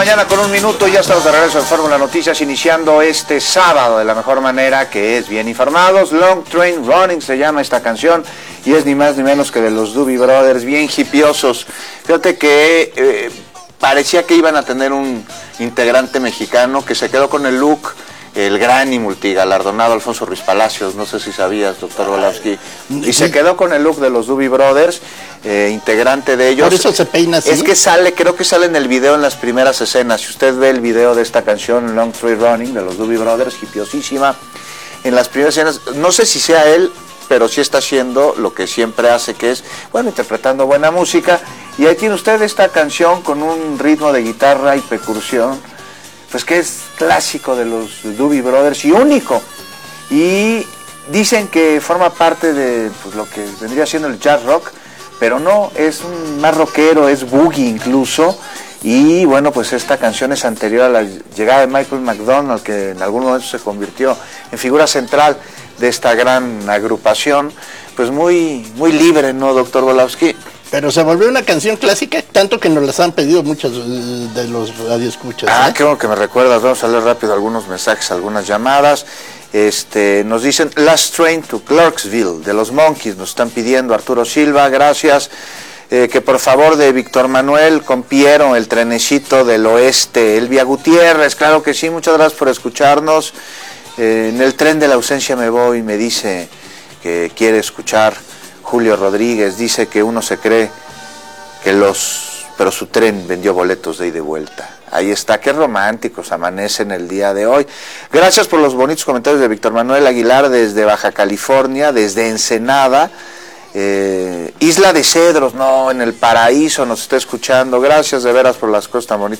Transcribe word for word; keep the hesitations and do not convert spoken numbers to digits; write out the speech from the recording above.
mañana con un minuto, ya estamos de regreso en Fórmula Noticias, iniciando este sábado de la mejor manera, que es bien informados. Long Train Running se llama esta canción y es ni más ni menos que de los Doobie Brothers, bien hipiosos. Fíjate que eh, parecía que iban a tener un integrante mexicano que se quedó con el look, el gran y multigalardonado Alfonso Ruiz Palacios, no sé si sabías, doctor Volowski, y se quedó con el look de los Doobie Brothers, eh, integrante de ellos. Por eso se peina así. Es que sale, creo que sale en el video en las primeras escenas. Si usted ve el video de esta canción, Long Train Running, de los Doobie Brothers, hipiosísima, en las primeras escenas, no sé si sea él, pero sí está haciendo lo que siempre hace, que es, bueno, interpretando buena música, y ahí tiene usted esta canción con un ritmo de guitarra y percusión, pues que es clásico de los Doobie Brothers y único, y dicen que forma parte de pues, lo que vendría siendo el jazz rock, pero no, es un más rockero, es boogie incluso, y bueno, pues esta canción es anterior a la llegada de Michael McDonald, que en algún momento se convirtió en figura central de esta gran agrupación, pues muy, muy libre, ¿no, doctor Volowski? Pero se volvió una canción clásica, tanto que nos las han pedido muchos de los radioescuchas. Ah, ¿eh? qué bueno que me recuerdas. Vamos a leer rápido algunos mensajes, algunas llamadas. Este, nos dicen Last Train to Clarksville, de los Monkees, nos están pidiendo Arturo Silva, gracias. Eh, que por favor de Víctor Manuel Compiero, el trenecito del oeste. Elvia Gutiérrez, claro que sí, muchas gracias por escucharnos. Eh, en el tren de la ausencia me voy, me dice que quiere escuchar. Julio Rodríguez dice que uno se cree que los... pero su tren vendió boletos de ida y de vuelta. Ahí está, qué románticos amanecen el día de hoy. Gracias por los bonitos comentarios de Víctor Manuel Aguilar desde Baja California, desde Ensenada. Eh, Isla de Cedros, no, en el paraíso nos está escuchando. Gracias de veras por las cosas tan bonitas